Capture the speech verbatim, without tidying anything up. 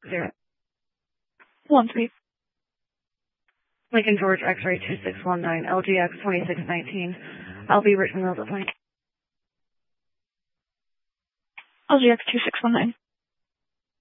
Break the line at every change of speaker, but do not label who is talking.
Zero.
One, please.
Lincoln George X-ray two six one nine, L G X twenty-six nineteen. I'll be Richmond Mills at twenty.
L G X two six one nine.